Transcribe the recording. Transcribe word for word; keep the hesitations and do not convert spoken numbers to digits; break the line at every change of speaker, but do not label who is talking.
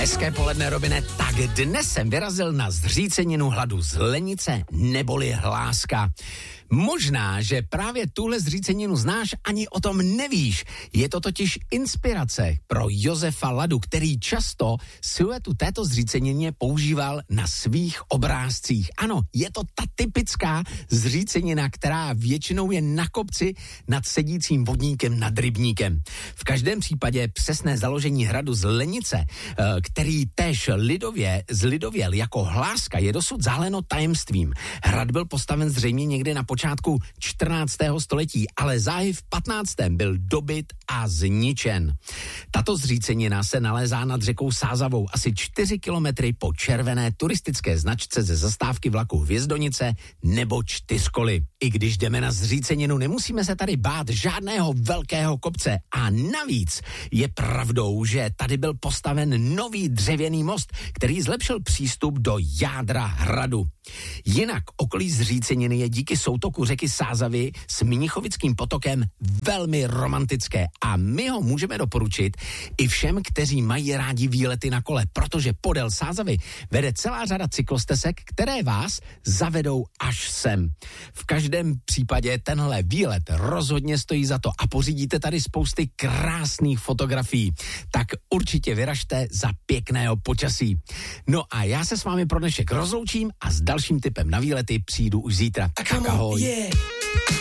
Hezké poledne, Robine. Tak dnes jsem vyrazil na zříceninu hladu z Lenice neboli Hláska. Možná, že právě tuhle zříceninu znáš, ani o tom nevíš. Je to totiž inspirace pro Josefa Ladu, který často siluetu této zříceniny používal na svých obrázcích. Ano, je to ta typická zřícenina, která většinou je na kopci nad sedícím vodníkem nad rybníkem. V každém případě přesné založení hradu z Lenice, který též lidově zlidověl jako Hláska, je dosud záleno tajemstvím. Hrad byl postaven zřejmě někdy na počátku čtrnáctého století, ale záhy v patnáctém byl dobyt a zničen. Tato zřícenina se nalézá nad řekou Sázavou asi čtyři kilometry po červené turistické značce ze zastávky vlaku Hvězdonice nebo Čtyřkoly. I když jdeme na zříceninu, nemusíme se tady bát žádného velkého kopce a navíc je pravdou, že tady byl postaven nový dřevěný most, který zlepšil přístup do jádra hradu. Jinak okolí zříceniny je díky soutoku řeky Sázavy s Mnichovickým potokem velmi romantické a my ho můžeme doporučit i všem, kteří mají rádi výlety na kole, protože podél Sázavy vede celá řada cyklostezek, které vás zavedou až sem. V každém případě tenhle výlet rozhodně stojí za to a pořídíte tady spousty krásných fotografií. Tak určitě vyražte za pěkného počasí. No a já se s vámi pro dnešek rozloučím a s dalším tipem na výlety přijdu už zítra. Tak ahoj.